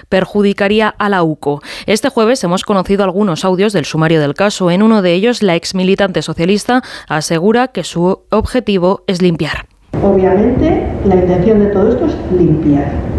perjudicaría a la UCO. Este jueves hemos conocido algunos audios del sumario del caso. En uno de ellos, la exmilitante socialista asegura que su objetivo es limpiar. Obviamente, la intención de todo esto es limpiar.